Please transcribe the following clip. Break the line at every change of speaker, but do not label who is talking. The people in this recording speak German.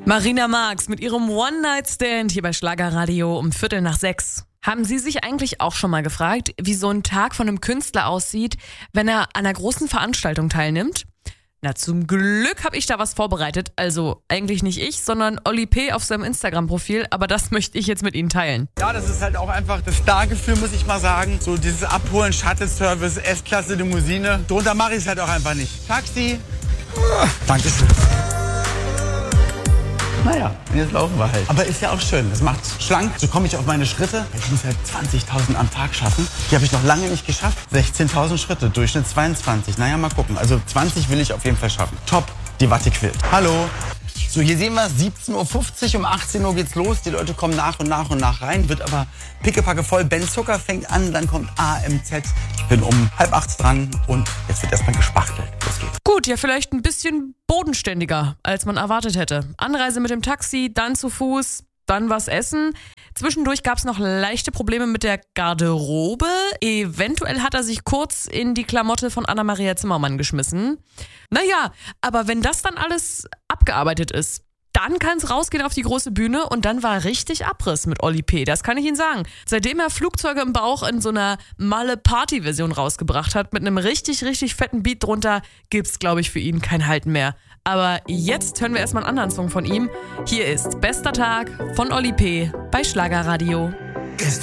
Marina Marx mit ihrem One-Night-Stand hier bei Schlagerradio um 5:45. Haben Sie sich eigentlich auch schon mal gefragt, wie so ein Tag von einem Künstler aussieht, wenn er an einer großen Veranstaltung teilnimmt? Na, zum Glück habe ich da was vorbereitet. Also eigentlich nicht ich, sondern Oli P. auf seinem Instagram-Profil. Aber das möchte ich jetzt mit Ihnen teilen.
Ja, das ist halt auch einfach das Stargefühl, muss ich mal sagen. So dieses Abholen, Shuttle-Service, S-Klasse, Limousine. Drunter mache ich es halt auch einfach nicht. Taxi. Dankeschön. Naja, jetzt laufen wir halt. Aber ist ja auch schön, das macht schlank. So komme ich auf meine Schritte. Ich muss halt 20.000 am Tag schaffen. Die habe ich noch lange nicht geschafft. 16.000 Schritte, Durchschnitt 22. Naja, mal gucken. Also 20 will ich auf jeden Fall schaffen. Top, die Watte quillt. Hallo. So, hier sehen wir 17:50 Uhr, um 18 Uhr geht's los. Die Leute kommen nach und nach rein, wird aber pickepacke voll. Ben Zucker fängt an, dann kommt AMZ. Ich bin um 7:30 dran und jetzt wird erstmal gespachtelt. Los geht's.
Gut, ja vielleicht ein bisschen bodenständiger, als man erwartet hätte. Anreise mit dem Taxi, dann zu Fuß, dann was essen. Zwischendurch gab es noch leichte Probleme mit der Garderobe. Eventuell hat er sich kurz in die Klamotte von Anna-Maria Zimmermann geschmissen. Naja, aber wenn das dann alles abgearbeitet ist, dann kann es rausgehen auf die große Bühne und dann war richtig Abriss mit Oli P., das kann ich Ihnen sagen. Seitdem er Flugzeuge im Bauch in so einer Malle-Party-Version rausgebracht hat, mit einem richtig, richtig fetten Beat drunter, gibt's, glaube ich, für ihn kein Halten mehr. Aber jetzt hören wir erstmal einen anderen Song von ihm. Hier ist Bester Tag von Oli P. bei Schlagerradio.
Ist